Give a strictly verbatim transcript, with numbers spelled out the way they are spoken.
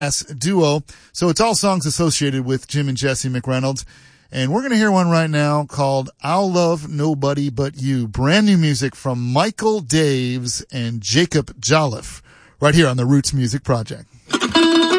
duo. So it's all songs associated with Jim and Jesse McReynolds. And we're going to hear one right now called I'll Love Nobody But You. Brand new music from Michael Daves and Jacob Jolliffe right here on the Roots Music Project.